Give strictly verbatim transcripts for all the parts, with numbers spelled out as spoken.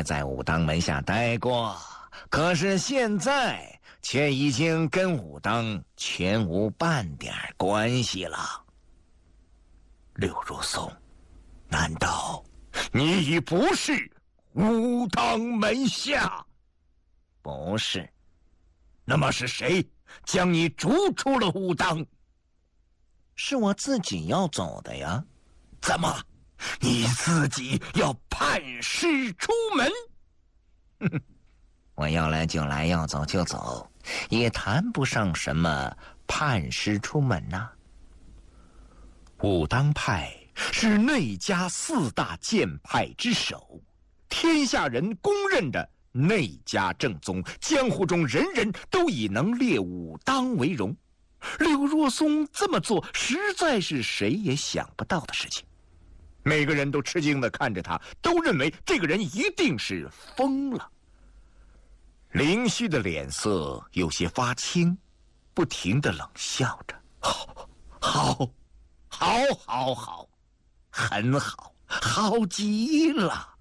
在武当门下待过，可是现在却已经跟武当全无半点关系了。柳若松，难道你已不是武当门下？不是。那么是谁将你逐出了武当？是我自己要走的呀。怎么，你自己要叛师出门？哼哼，我要来就来，要走就走，也谈不上什么叛师出门呐、啊。武当派是内家四大剑派之首，天下人公认的内家正宗，江湖中人人都以能列武当为荣。柳若松这么做，实在是谁也想不到的事情。每个人都吃惊地看着他，都认为这个人一定是疯了。林虚的脸色有些发青，不停地冷笑着：“好，好，好，好，好，很好，好极了。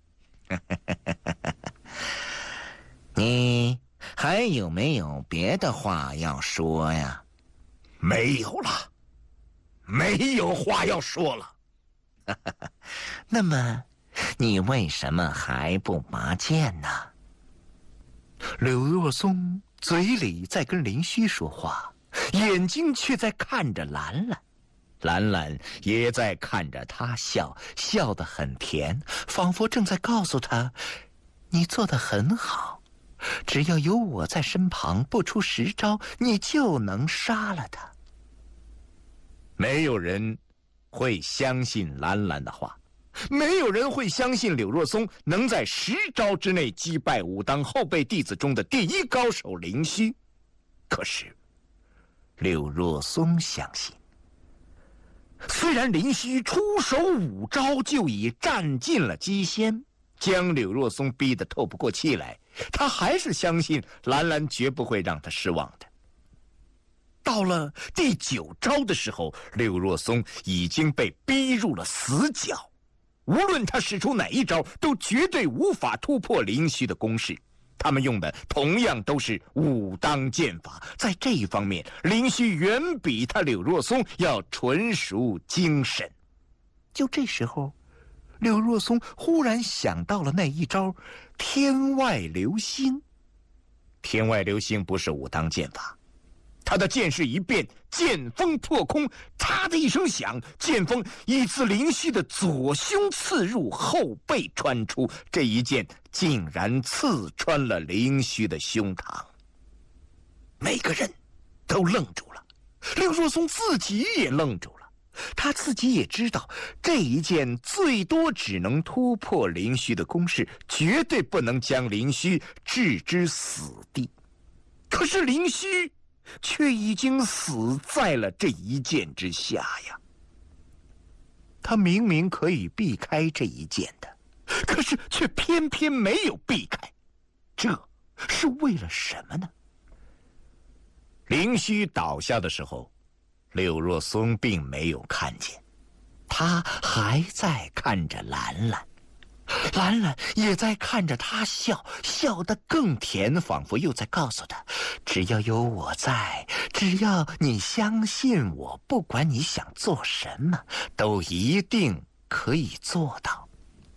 你还有没有别的话要说呀？”“没有了，没有话要说了。”“那么，你为什么还不拔剑呢？”柳若松嘴里在跟林虚说话，眼睛却在看着兰兰。兰兰也在看着他笑，笑得很甜，仿佛正在告诉他：“你做得很好，只要有我在身旁，不出十招，你就能杀了他。”没有人会相信兰兰的话，没有人会相信柳若松能在十招之内击败武当后辈弟子中的第一高手林虚。可是，柳若松相信。虽然林虚出手五招就已占尽了机先，将柳若松逼得透不过气来，他还是相信兰兰绝不会让他失望的。到了第九招的时候，柳若松已经被逼入了死角，无论他使出哪一招，都绝对无法突破林虚的攻势。他们用的同样都是武当剑法，在这一方面，林虚远比他柳若松要纯熟精神。就这时候，柳若松忽然想到了那一招天外流星。天外流星不是武当剑法，他的剑势一变，剑锋破空，嚓的一声响，剑锋已自林虚的左胸刺入，后背穿出，这一剑竟然刺穿了林虚的胸膛。每个人都愣住了，柳若松自己也愣住了，他自己也知道这一剑最多只能突破林虚的攻势，绝对不能将林虚置之死地。可是林虚却已经死在了这一剑之下呀！他明明可以避开这一剑的，可是却偏偏没有避开，这是为了什么呢？林虚倒下的时候，柳若松并没有看见，他还在看着兰兰。兰兰也在看着他笑，笑得更甜，仿佛又在告诉他：只要有我在，只要你相信我，不管你想做什么，都一定可以做到。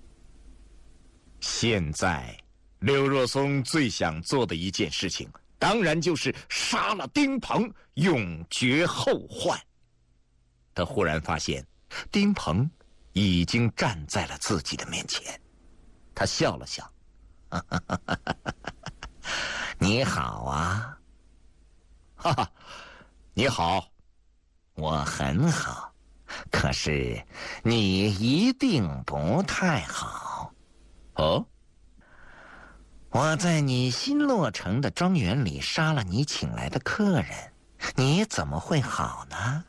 现在，柳若松最想做的一件事情，当然就是杀了丁鹏，永绝后患。他忽然发现，丁鹏已经站在了自己的面前。他笑了笑，你好啊。哈哈，你好，我很好，可是你一定不太好。哦，我在你新落成的庄园里杀了你请来的客人，你怎么会好呢？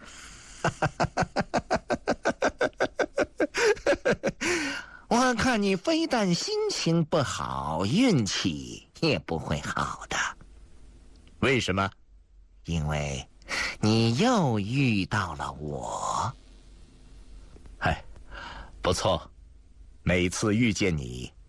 我看你非但心情不好，运气也不会好的。为什么？因为你又遇到了我。嗨，不错，每次遇见你